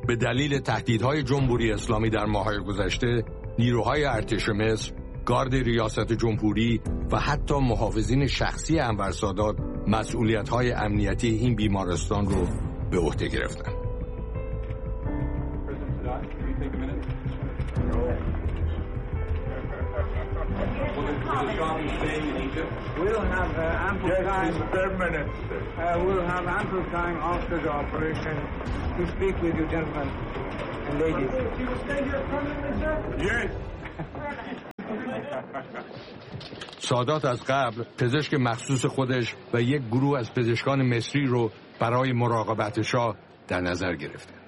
به دلیل تهدیدهای جمهوری اسلامی در ماه‌های گذشته، نیروهای ارتش مصر، گارد ریاست جمهوری و حتی محافظین شخصی انور سادات مسئولیت‌های امنیتی این بیمارستان رو به عهده گرفتند. We'll have ample time. We'll have ample time after the operation to speak with you, gentlemen and ladies. You will stay here permanently, sir? Yes. سادات از قبل پزشک مخصوص خودش و یک گروه از پزشکان مصری رو برای مراقبت شاه در نظر گرفته.